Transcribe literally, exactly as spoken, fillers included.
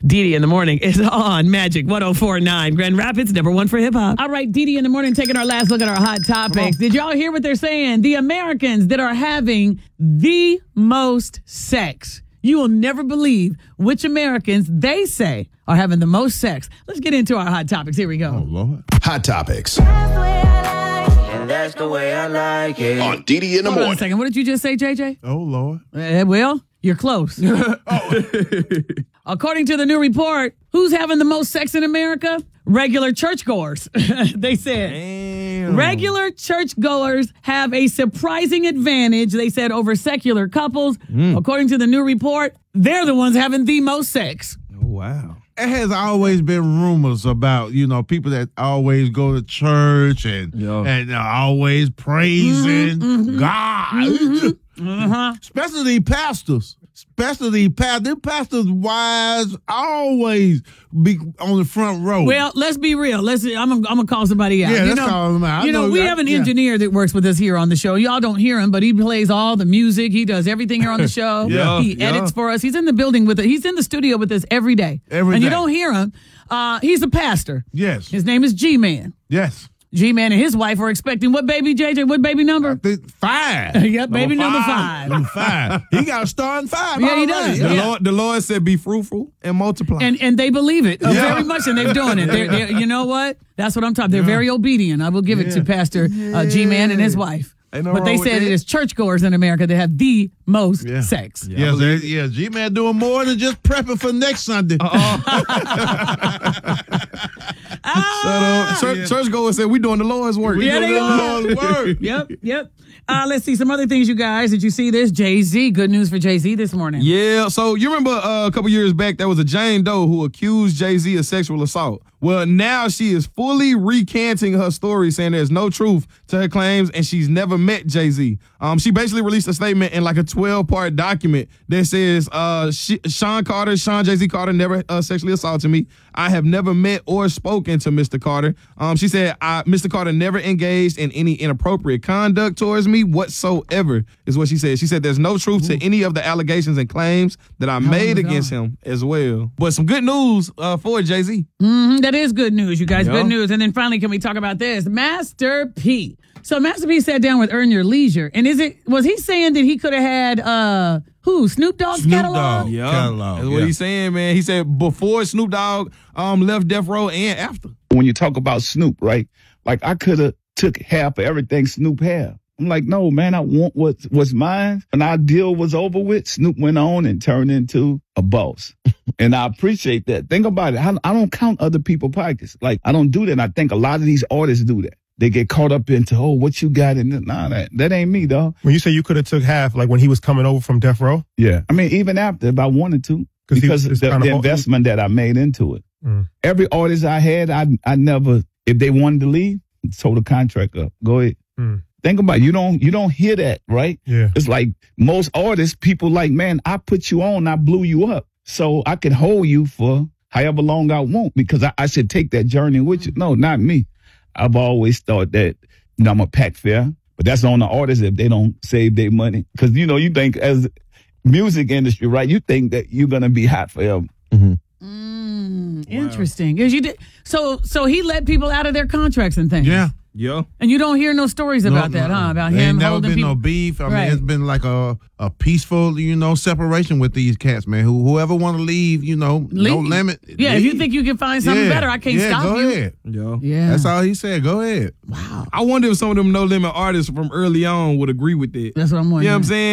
Didi in the Morning is on Magic one oh four point nine. Grand Rapids, number one for hip hop. All right, Didi in the Morning, taking our last look at our hot topics. Did y'all hear what they're saying? The Americans that are having the most sex. You will never believe which Americans they say are having the most sex. Let's get into our hot topics. Here we go. Oh, Lord. Hot topics. And that's the way I like it. On Didi in the Hold on a Morning. second. What did you just say, J J? Oh, Lord. Uh, well, you're close. According to the new report, who's having the most sex in America? Regular churchgoers. They said Damn. regular churchgoers have a surprising advantage, they said, over secular couples. Mm. According to the new report, they're the ones having the most sex. Oh, wow. It has always been rumors about, you know, people that always go to church and Yeah. and are always praising God. Uh-huh. Especially pastors. Especially pastors. Them pastors' wives always be on the front row. Well, let's be real. Let's. I'm. I'm gonna call somebody out. Yeah, you let's know, call them out. I You know, know- we I- have an yeah. engineer that works with us here on the show. Y'all don't hear him, but he plays all the music. He does everything here on the show. Yeah, he yeah. edits for us. He's in the building with us. He's in the studio with us every day. Every and you day. don't hear him. Uh, he's a pastor. Yes. His name is G-Man. Yes. G-Man and his wife are expecting what baby, J J? What baby number? The- Five. Yep, baby number five. Number five. He got a star in five. Yeah, he already. does. The, Yeah. Lord, the Lord said, be fruitful and multiply. And and they believe it uh, Yeah. very much, and they're doing it. They're, they're, you know what? That's what I'm talking. They're Yeah. very obedient. I will give it to Yeah. Pastor uh, G-Man and his wife. Ain't no But they wrong with said that. it is churchgoers in America that have the most Yeah. sex. Yeah. Yes, they- yeah, G-Man doing more than just prepping for next Sunday. Shut up. Church, Yeah. Churchgoers said, we doing the Lord's work. Yeah, they doing the are. Lord's work. Yep, yep. Uh, let's see some other things, you guys. Did you see this? Jay-Z. Good news for Jay-Z this morning. Yeah, so you remember uh, a couple years back, there was a Jane Doe who accused Jay-Z of sexual assault. Well, now she is fully recanting her story, saying there's no truth to her claims, and she's never met Jay-Z. Um, she basically released a statement in like a twelve-part document that says, uh, she, Sean Carter, Sean Jay-Z Carter never uh, sexually assaulted me. I have never met or spoken to Mister Carter. Um, she said, I, Mister Carter never engaged in any inappropriate conduct towards me whatsoever, is what she said. She said there's no truth to any of the allegations and claims that I made long against ago? him as well. But some good news uh, for Jay-Z. Mhm, that is good news, you guys. Yeah. Good news. And then finally, can we talk about this? Master P. So Master P sat down with Earn Your Leisure. And is it, was he saying that he could have had, uh, who? Snoop Dogg's Snoop catalog? Dogg. Yeah, Catalog, that's what yeah. he's saying, man. He said before Snoop Dogg um, left Death Row and after. When you talk about Snoop, right? Like I could have took half of everything Snoop had. I'm like, no, man, I want what's, what's mine. When our deal was over with, Snoop went on and turned into a boss. And I appreciate that. Think about it. I, I don't count other people's pockets. Like, I don't do that. And I think a lot of these artists do that. They get caught up into, oh, what you got in it. Nah, that, that ain't me, dog. When you say you could have took half, like when he was coming over from Death Row? Yeah. I mean, even after, if I wanted to, 'Cause he because was the, kinda the ho- investment that I made into it. Mm. Every artist I had, I I never, if they wanted to leave, told the contract up. Go ahead. Mm. Think about it. You don't, you don't hear that, right? Yeah. It's like most artists, people like, man, I put you on, I blew you up. So I can hold you for however long I want because I, I should take that journey with you. No, not me. I've always thought that, you know, I'm a pack fair, but that's on the artists if they don't save their money. Cause you know, you think as music industry, right? You think that you're going to be hot forever. Mm, interesting. 'Cause you did, so, so he let people out of their contracts and things. Yeah. Yeah. And you don't hear no stories about No, that, no. huh? About There him ain't never holding been people. no beef. I Right. mean, it's been like a, a peaceful, you know, separation with these cats, man. Who Whoever want to leave, you know, no Leave. limit. Yeah, if you leave. think you can find something Yeah. better, I can't yeah, stop go you. ahead. Yeah. Yeah. That's all he said. Go ahead. Wow. I wonder if some of them No Limit artists from early on would agree with that. That's what I'm wondering. You know what I'm saying?